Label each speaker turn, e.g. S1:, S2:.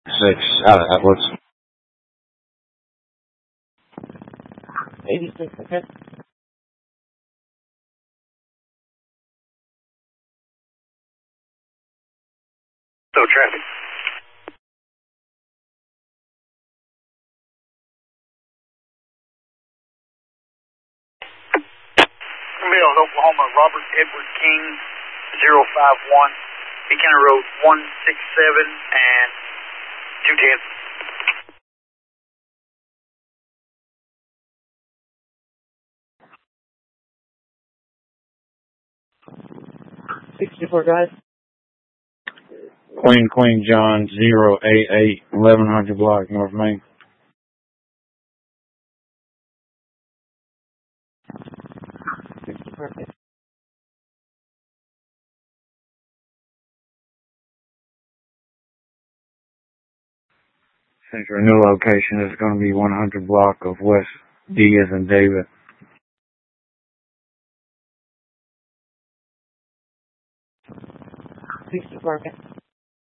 S1: 6 out of Edwards.
S2: 86, okay.
S3: So traffic. Mills, Oklahoma, Robert Edward King, 051, Buchanan Road 167 and 210.
S2: 64, guys.
S1: Queen John 088 1100 block North Main.
S2: 64, okay.
S1: Since your new location is going to be 100 block of West D as in David.
S2: 64, okay.